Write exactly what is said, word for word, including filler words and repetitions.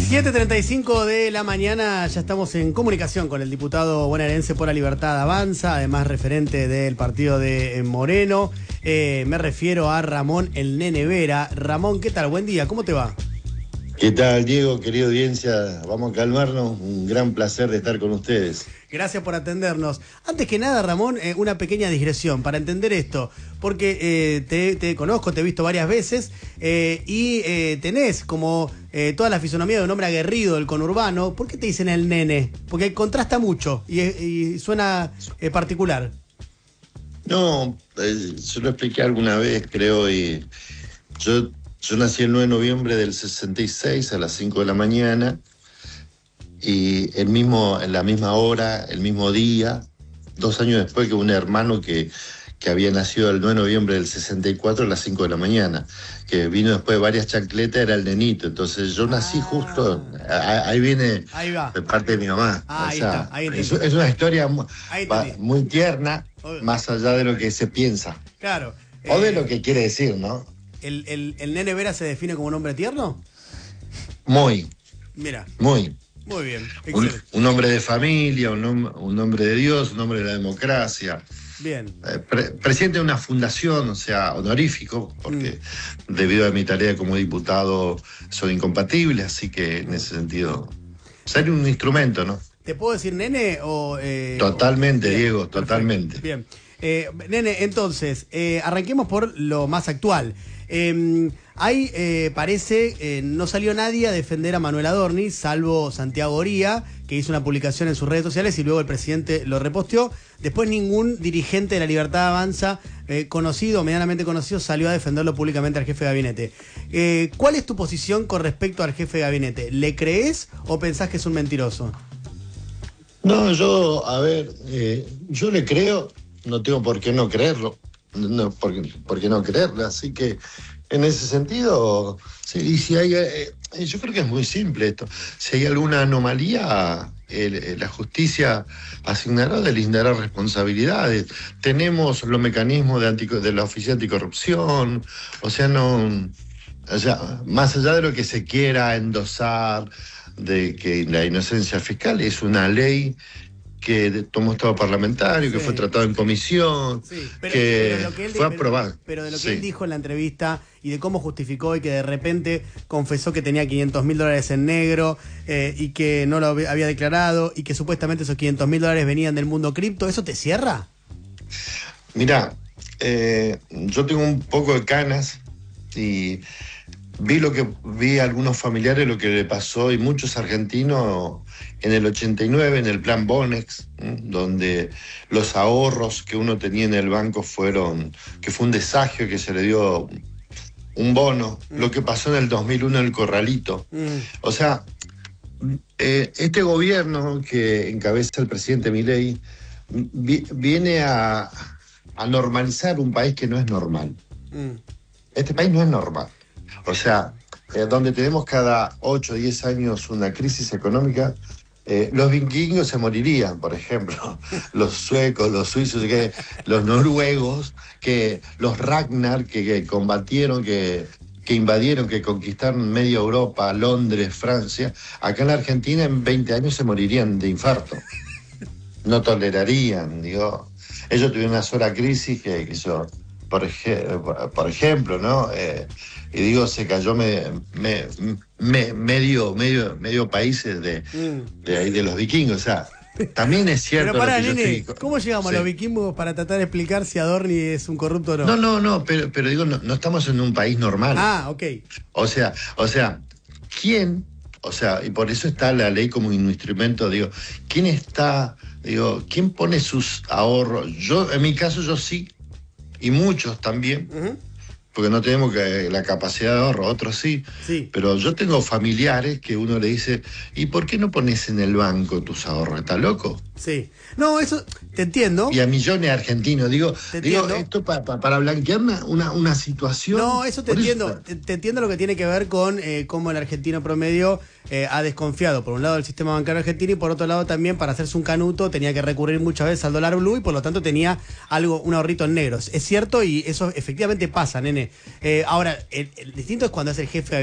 siete treinta y cinco de la mañana, ya estamos en comunicación con el diputado bonaerense por la Libertad Avanza, además referente del partido de Moreno. Eh, me refiero a Ramón el Nene Vera. Ramón, ¿qué tal? Buen día, ¿cómo te va? ¿Qué tal, Diego? Querida audiencia, vamos a calmarnos. Un gran placer de estar con ustedes. Gracias por atendernos. Antes que nada, Ramón, eh, una pequeña digresión para entender esto, porque eh, te, te conozco, te he visto varias veces eh, y eh, tenés como eh, toda la fisonomía de un hombre aguerrido del conurbano. ¿Por qué te dicen el nene? Porque contrasta mucho y, y suena eh, particular. No, eh, yo lo expliqué alguna vez, creo, y yo, yo nací el nueve de noviembre del sesenta y seis a las cinco de la mañana. Y el mismo, en la misma hora, el mismo día, dos años después que un hermano que, que había nacido el nueve de noviembre del sesenta y cuatro a las cinco de la mañana, que vino después de varias chancletas, era el nenito. Entonces yo nací ah. justo, a, ahí viene ahí va. de parte de mi mamá. Ah, o ahí sea, está, ahí es, es una historia muy, va, muy, muy tierna, más allá de lo que se piensa. Claro. O eh, de lo que quiere decir, ¿no? ¿El, el, el Nene Vera se define como un hombre tierno? Muy. Mira. Muy. Muy bien, un, un hombre de familia, un, hom un hombre de Dios, un hombre de la democracia. Bien. Eh, pre presidente de una fundación, o sea, honorífico, porque mm. debido a mi tarea como diputado soy incompatible, así que en ese sentido, ser un instrumento, ¿no? ¿Te puedo decir nene o...? Eh, totalmente, o... Bien, Diego, perfecto. totalmente. Bien. Eh, nene, entonces, eh, arranquemos por lo más actual. Eh, ahí eh, parece, eh, no salió nadie a defender a Manuel Adorni, salvo Santiago Oría, que hizo una publicación en sus redes sociales y luego el presidente lo reposteó. Después ningún dirigente de la Libertad Avanza, eh, conocido o medianamente conocido, salió a defenderlo públicamente al jefe de gabinete. Eh, ¿Cuál es tu posición con respecto al jefe de gabinete? ¿Le crees o pensás que es un mentiroso? No, yo, a ver, eh, yo le creo, no tengo por qué no creerlo. No, por, por qué no creerla, así que en ese sentido, sí, y si hay, eh, yo creo que es muy simple esto, si hay alguna anomalía, el, la justicia asignará, delindará responsabilidades, tenemos los mecanismos de, antico, de la Oficina Anticorrupción, o sea, no, o sea, más allá de lo que se quiera endosar, de que la inocencia fiscal es una ley que tomó estado parlamentario, sí. que fue tratado en comisión, sí. pero, que, pero que él, fue aprobado. Pero, pero de lo que sí. él dijo en la entrevista y de cómo justificó y que de repente confesó que tenía quinientos mil dólares en negro eh, y que no lo había declarado y que supuestamente esos quinientos mil dólares venían del mundo cripto, ¿eso te cierra? Mirá, eh, yo tengo un poco de canas y vi lo que vi a algunos familiares lo que le pasó y muchos argentinos en el ochenta y nueve en el plan Bonex, ¿eh? donde los ahorros que uno tenía en el banco fueron, que fue un desagio, que se le dio un bono, mm. lo que pasó en el dos mil uno en el Corralito. Mm. O sea, eh, este gobierno que encabeza el presidente Milei vi, viene a, a normalizar un país que no es normal. Mm. Este país no es normal. O sea, eh, donde tenemos cada ocho o diez años una crisis económica, eh, los vikingos se morirían, por ejemplo, los suecos, los suizos, que, los noruegos, que los Ragnar que, que combatieron, que, que invadieron, que conquistaron media Europa, Londres, Francia, acá en la Argentina en veinte años se morirían de infarto. No tolerarían, digo. Ellos tuvieron una sola crisis que, que yo, por, ej por ejemplo, ¿no? Eh, y digo, se cayó me, me, me, medio, medio, medio países de, mm. de ahí de los vikingos, o sea, también es cierto. Pero pará, lo que nene, yo estoy... ¿cómo llegamos sí. a los vikingos para tratar de explicar si Adorni es un corrupto o no? No, no, no, pero, pero digo, no, no estamos en un país normal. Ah, ok. O sea, o sea, ¿quién? O sea, y por eso está la ley como un instrumento, digo, ¿quién está, digo, quién pone sus ahorros? Yo, en mi caso, yo sí, y muchos también. Uh-huh. Porque no tenemos que, la capacidad de ahorro, otros sí. sí. Pero yo tengo familiares que uno le dice, ¿y por qué no pones en el banco tus ahorros? ¿Estás loco? Sí. No, eso te entiendo. Y a millones de argentinos. Digo, digo esto pa, pa, para blanquear una, una, una situación. No, eso te por entiendo. Eso... Te, te entiendo lo que tiene que ver con eh, cómo el argentino promedio eh, ha desconfiado, por un lado, del sistema bancario argentino y por otro lado también, para hacerse un canuto, tenía que recurrir muchas veces al dólar blue y por lo tanto tenía algo, un ahorrito en negros. Es cierto y eso efectivamente pasa, nene. Eh, ahora, el, el distinto es cuando es el jefe